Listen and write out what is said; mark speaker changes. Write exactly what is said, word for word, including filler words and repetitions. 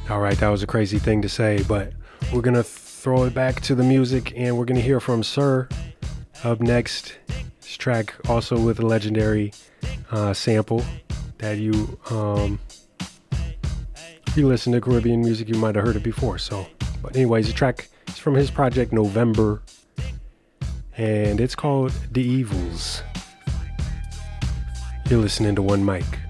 Speaker 1: All right, that was a crazy thing to say, but we're going to throw it back to the music and we're going to hear from Sir up next. This track also with a legendary uh, sample that you, um, if you listen to Caribbean music, you might have heard it before. So, but anyways, the track is from his project November and it's called The Evils. You're listening to One Mic.